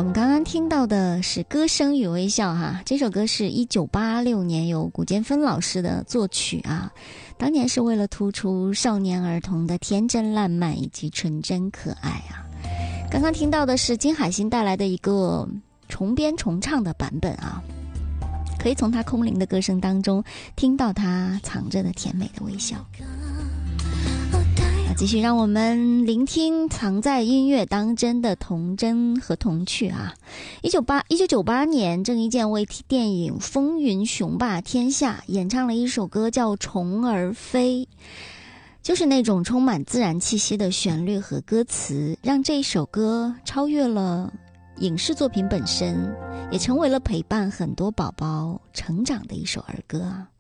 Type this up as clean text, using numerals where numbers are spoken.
我们刚刚听到的是《歌声与微笑》哈，这首歌是1986年由古建芬老师的作曲啊，当年是为了突出少年儿童的天真烂漫以及纯真可爱啊。刚刚听到的是金海心带来的一个重编重唱的版本啊，可以从他空灵的歌声当中听到他藏着的甜美的微笑。继续让我们聆听藏在音乐当中的童真和童趣啊。1998年，郑伊健为电影《风云雄霸天下》演唱了一首歌叫《虫儿飞》，就是那种充满自然气息的旋律和歌词，让这一首歌超越了影视作品本身，也成为了陪伴很多宝宝成长的一首儿歌啊。